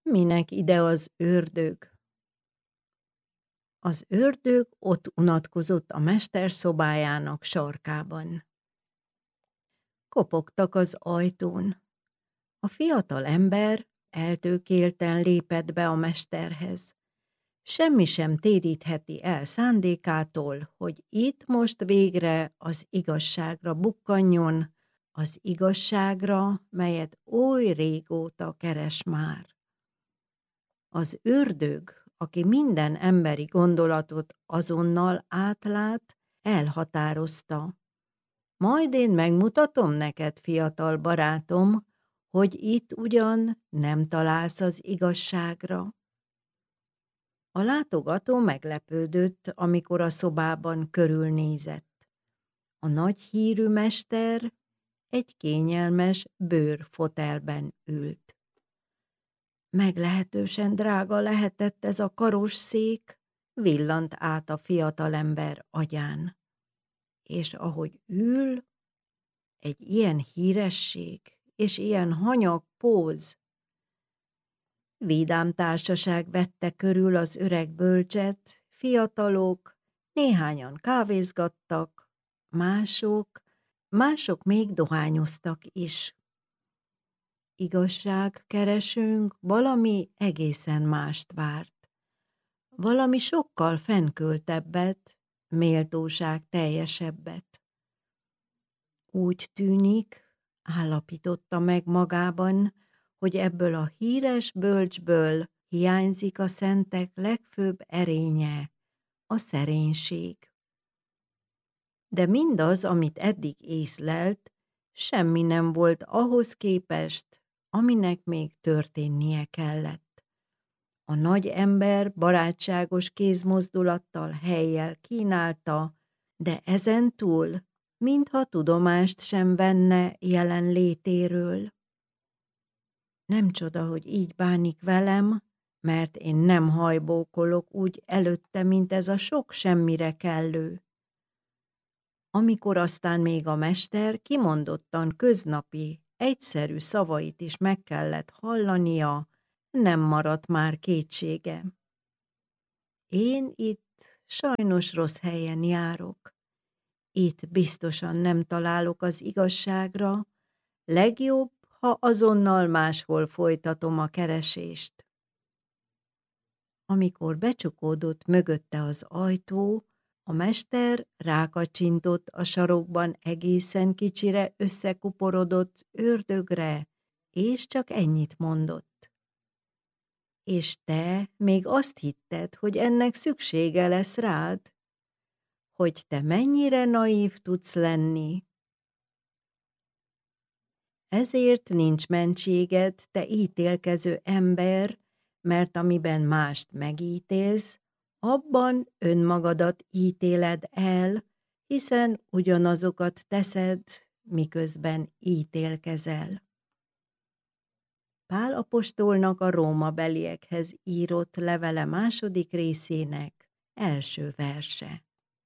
Minek ide az ördög? Az ördög ott unatkozott a mester szobájának sarkában. Kopogtak az ajtón. A fiatal ember eltökélten lépett be a mesterhez. Semmi sem térítheti el szándékától, hogy itt most végre az igazságra bukkanjon, az igazságra, melyet oly régóta keres már. Az ördög, aki minden emberi gondolatot azonnal átlát, elhatározta. Majd én megmutatom neked, fiatal barátom, hogy itt ugyan nem találsz az igazságra. A látogató meglepődött, amikor a szobában körülnézett. A nagy hírű mester egy kényelmes bőrfotelben ült. Meglehetősen drága lehetett ez a karosszék, villant át a fiatalember agyán. És ahogy ül, egy ilyen híresség és ilyen hanyag póz. Vidám társaság vette körül az öreg bölcset, fiatalok, néhányan kávézgattak, mások még dohányoztak is. Igazságkeresőnk valami egészen mást várt. Valami sokkal fennköltebbet, méltóság teljesebbet. Úgy tűnik, állapította meg magában, hogy ebből a híres bölcsből hiányzik a szentek legfőbb erénye, a szerénység. De mindaz, amit eddig észlelt, semmi nem volt ahhoz képest, aminek még történnie kellett. A nagy ember barátságos kézmozdulattal helyjel kínálta, de ezen túl, mintha tudomást sem venne jelenlétéről. Nem csoda, hogy így bánik velem, mert én nem hajbókolok úgy előtte, mint ez a sok semmire kellő. Amikor aztán még a mester kimondottan köznapi, egyszerű szavait is meg kellett hallania, nem maradt már kétsége. Én itt sajnos rossz helyen járok. Itt biztosan nem találok az igazságra, legjobb, ha azonnal máshol folytatom a keresést. Amikor becsukódott mögötte az ajtó, a mester rákacsintott a sarokban egészen kicsire összekuporodott ördögre, és csak ennyit mondott. És te még azt hitted, hogy ennek szüksége lesz rád? Hogy te mennyire naív tudsz lenni? Ezért nincs mentséged, te ítélkező ember, mert amiben mást megítélsz, abban önmagadat ítéled el, hiszen ugyanazokat teszed, miközben ítélkezel. Pál apostolnak a rómabeliekhez írott levele második részének első verse.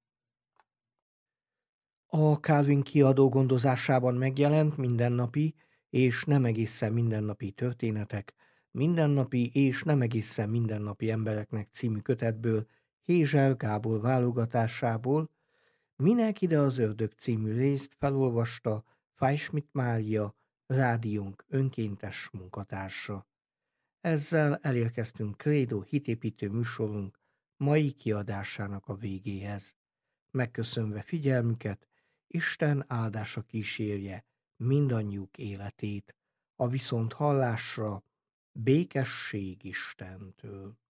A Calvin kiadó gondozásában megjelent Mindennapi és nem egészen mindennapi történetek, Mindennapi és nem egészen mindennapi embereknek című kötetből, Hézsel Gábor válogatásából, Minek ide az ördög című részt felolvasta Fájschmidt Mária, rádiónk önkéntes munkatársa. Ezzel elérkeztünk Krédó hitépítő műsorunk mai kiadásának a végéhez. Megköszönve figyelmüket, Isten áldása kísérje mindannyiuk életét, a viszonthallásra békesség Istentől.